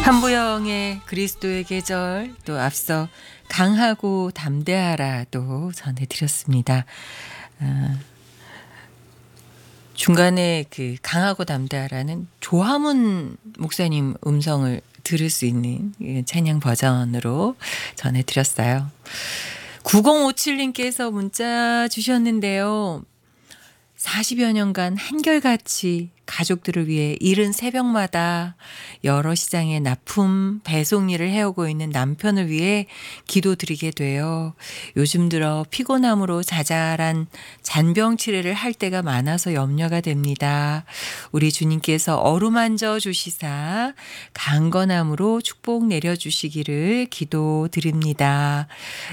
한부영의 그리스도의 계절, 또 앞서 강하고 담대하라도 전해드렸습니다. 아, 중간에 그 강하고 담대하라는 조화문 목사님 음성을 들을 수 있는 찬양 버전으로 전해드렸어요. 9057님께서 문자 주셨는데요. 40여 년간 한결같이 가족들을 위해 이른 새벽마다 여러 시장의 납품, 배송 일을 해오고 있는 남편을 위해 기도드리게 되어 요즘 들어 피곤함으로 자잘한 잔병 치레를 할 때가 많아서 염려가 됩니다. 우리 주님께서 어루만져 주시사 강건함으로 축복 내려주시기를 기도드립니다.